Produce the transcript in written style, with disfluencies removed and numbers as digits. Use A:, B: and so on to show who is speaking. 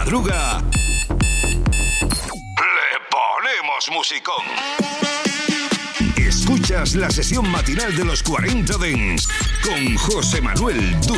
A: madruga, le ponemos musicón. Escuchas la sesión matinal de los 40 Dents con José Manuel Duro.